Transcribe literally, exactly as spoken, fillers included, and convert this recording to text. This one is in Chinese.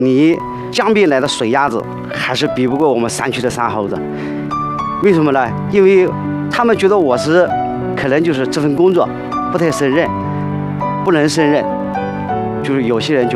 你江边来的水鸭子还是比不过我们山区的山猴子。为什么呢？因为他们觉得我是可能就是这份工作不太胜任，不能胜任，就是有些人就